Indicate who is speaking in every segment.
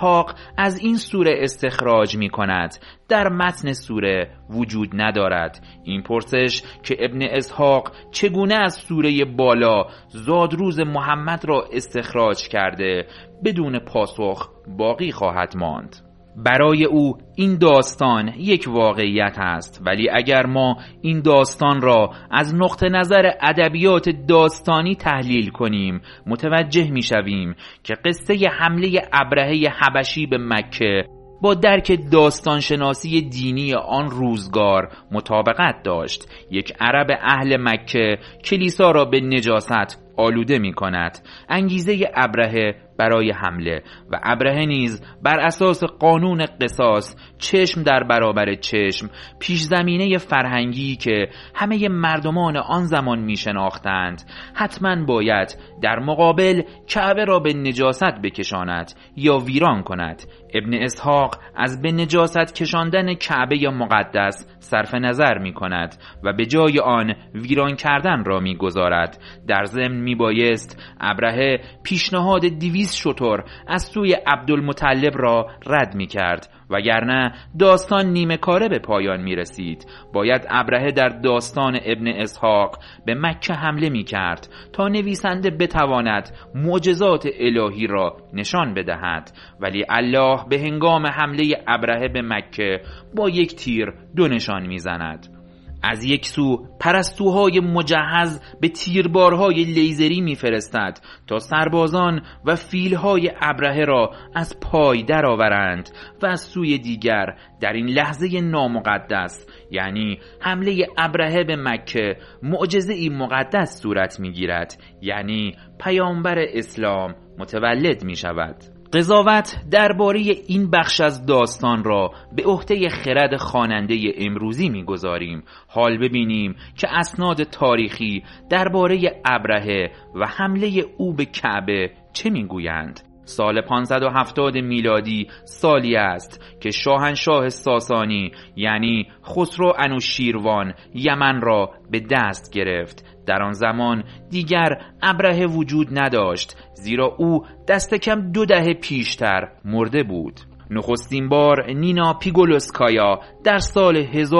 Speaker 1: اسحاق از این سوره استخراج می کند در متن سوره وجود ندارد. این پرسش که ابن اسحاق چگونه از سوره بالا زادروز محمد را استخراج کرده بدون پاسخ باقی خواهد ماند. برای او این داستان یک واقعیت است، ولی اگر ما این داستان را از نقطه نظر ادبیات داستانی تحلیل کنیم متوجه می شویم که قصه حمله ابرهه حبشی به مکه با درک داستانشناسی دینی آن روزگار مطابقت داشت. یک عرب اهل مکه کلیسا را به نجاست آلوده می کند. انگیزه ابرهه برای حمله و ابرهه نیز بر اساس قانون قصاص چشم در برابر چشم پیش زمینه فرهنگی که همه مردمان آن زمان می شناختند حتما باید در مقابل کعبه را به نجاست بکشاند یا ویران کند. ابن اسحاق از به نجاست کشاندن کعبه مقدس صرف نظر می کند و به جای آن ویران کردن را می گذارد. در ضمن می بایست ابرهه پیشنهاد 200 شتر از سوی عبدالمطلب را رد می کرد، وگرنه داستان نیمه کاره به پایان می رسید. باید ابرهه در داستان ابن اسحاق به مکه حمله می کرد تا نویسنده بتواند معجزات الهی را نشان بدهد، ولی الله به هنگام حمله ابرهه به مکه با یک تیر 2 نشان می زند. از یک سو پرستوهای مجهز به تیربارهای لیزری می‌فرستد تا سربازان و فیلهای ابرهه را از پای درآورند و از سوی دیگر در این لحظه نامقدس یعنی حمله ابرهه به مکه معجزه‌ای مقدس صورت می‌گیرد، یعنی پیامبر اسلام متولد می‌شود. قضاوت درباره این بخش از داستان را به عهده خرد خواننده امروزی می‌گذاریم. حال ببینیم که اسناد تاریخی درباره ابرهه و حمله او به کعبه چه می‌گویند. سال 570 میلادی سالی است که شاهنشاه ساسانی یعنی خسرو انوشیروان یمن را به دست گرفت. در آن زمان دیگر ابرهه وجود نداشت، زیرا او دست کم 2 دهه پیشتر مرده بود. نخستین بار نینا پیگولوسکایا در سال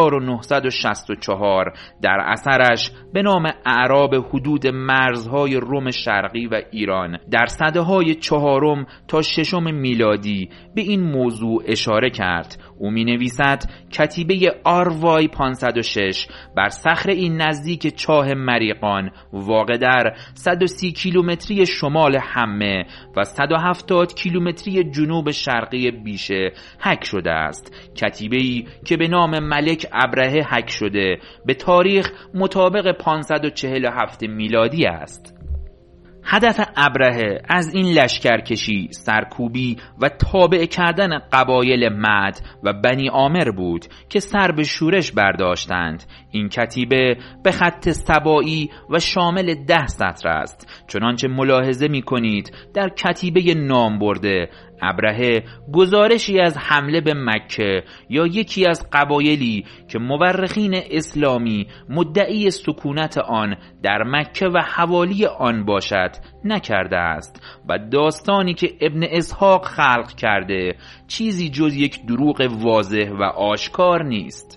Speaker 1: 1964 در اثرش به نام اعراب حدود مرزهای روم شرقی و ایران در سده‌های 4 تا 6 میلادی به این موضوع اشاره کرد. او می نویسد کتیبه آروای 506 بر صخر این نزدیک چاه مریقان واقع در 130 کیلومتری شمال حمه و 170 کیلومتری جنوب شرقی بیشه حک شده است. کتیبه‌ای که به نام ملک ابرهه حک شده به تاریخ مطابق 547 میلادی است. هدف ابرهه از این لشکرکشی سرکوبی و تابع کردن قبایل مد و بنی عامر بود که سر به شورش برداشتند. این کتیبه به خط سبائی و شامل 10 سطر است. چنانچه ملاحظه می کنید در کتیبه نام برده ابرهه گزارشی از حمله به مکه یا یکی از قبایلی که مورخین اسلامی مدعی سکونت آن در مکه و حوالی آن باشد نکرده است و داستانی که ابن اسحاق خلق کرده چیزی جز یک دروغ واضح و آشکار نیست.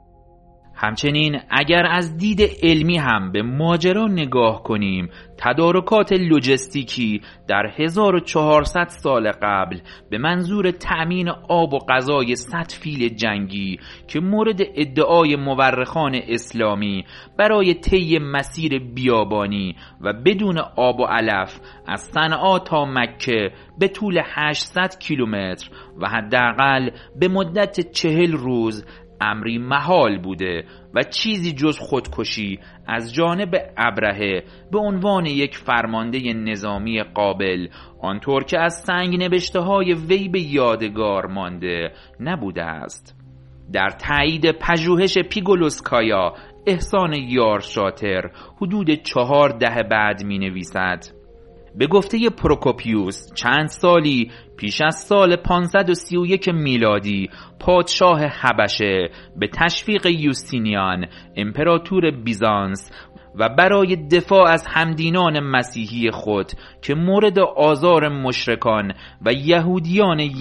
Speaker 1: همچنین اگر از دید علمی هم به ماجرا نگاه کنیم، تدارکات لوجستیکی در 1400 سال قبل به منظور تأمین آب و غذای 100 فیل جنگی که مورد ادعای مورخان اسلامی برای طی مسیر بیابانی و بدون آب و علف از صنعا تا مکه به طول 800 کیلومتر و حداقل به مدت 40 روز امری محال بوده و چیزی جز خودکشی از جانب ابرهه به عنوان یک فرمانده نظامی قابل آنطور که از سنگ نبشته های وی به یادگار مانده نبوده است. در تایید پژوهش پیگولوسکایا احسان یارشاتر حدود 4 دهه بعد می نویسد: به گفته پروکوپیوس چند سالی پیش از سال 531 میلادی پادشاه حبشه به تشویق یوستینیان امپراتور بیزانس و برای دفاع از همدینان مسیحی خود که مورد آزار مشرکان و یهودیان